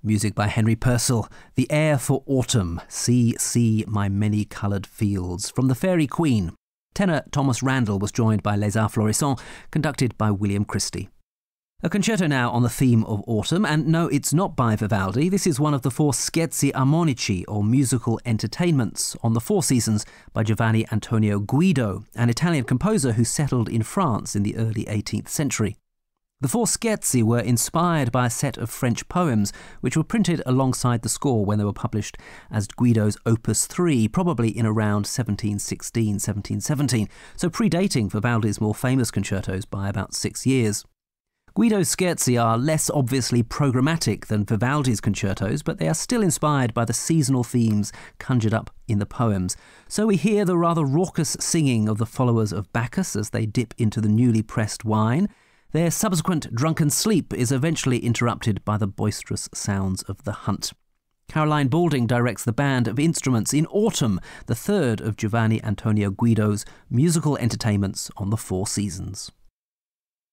Music by Henry Purcell. The Air for Autumn. See, see my many-coloured fields. From The Fairy Queen. Tenor Thomas Randall was joined by Les Arts Florissants, conducted by William Christie. A concerto now on the theme of autumn, and no, it's not by Vivaldi. This is one of the 4 scherzi armonici, or musical entertainments, on the 4 seasons by Giovanni Antonio Guido, an Italian composer who settled in France in the early 18th century. The 4 scherzi were inspired by a set of French poems which were printed alongside the score when they were published as Guido's Opus 3, probably in around 1716, 1717, so predating Vivaldi's more famous concertos by about 6 years. Guido's scherzi are less obviously programmatic than Vivaldi's concertos, but they are still inspired by the seasonal themes conjured up in the poems. So we hear the rather raucous singing of the followers of Bacchus as they dip into the newly pressed wine. Their subsequent drunken sleep is eventually interrupted by the boisterous sounds of the hunt. Caroline Balding directs the band of instruments in Autumn, the 3rd of Giovanni Antonio Guido's musical entertainments on the 4 seasons.